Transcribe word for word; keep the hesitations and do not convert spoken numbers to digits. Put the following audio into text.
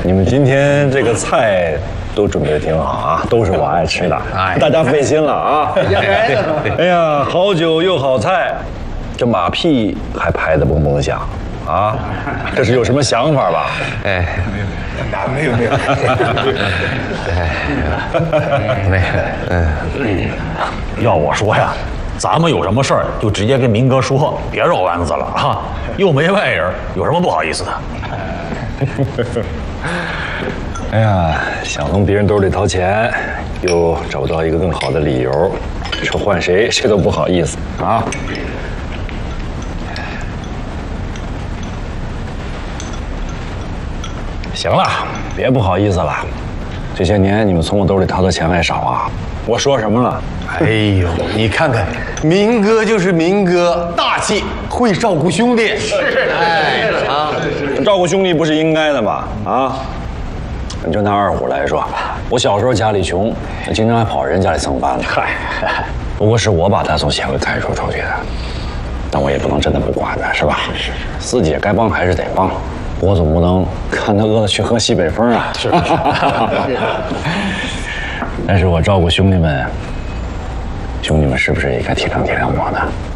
你们今天这个菜都准备的挺好啊，都是我爱吃的，哎，大家费心了啊！哎呀，好酒又好菜，这马屁还拍得嘣嘣响啊！这是有什么想法吧？ 哎， 没有没有， 没有，嗯， 要我说呀，咱们有什么事儿就直接跟明哥说，别绕弯子了哈。又没外人，有什么不好意思的？ 哎呀，想从别人兜里掏钱，又找不到一个更好的理由，说换谁谁都不好意思啊。行了，别不好意思了。这些年你们从我兜里掏的钱还少啊？我说什么了？ 哎呦，你看看，明哥就是明哥，大气，会照顾兄弟。是，哎啊， 照顾兄弟不是应该的吗？啊，你就拿二虎来说，我小时候家里穷，经常还跑人家里蹭饭呢。嗨，不过是我把他从协会开除出去的，但我也不能真的不管他，是吧？是是，四姐该帮还是得帮。我总不能看他饿了去喝西北风啊！是，但是我照顾兄弟们，兄弟们是不是也该体谅体谅我呢？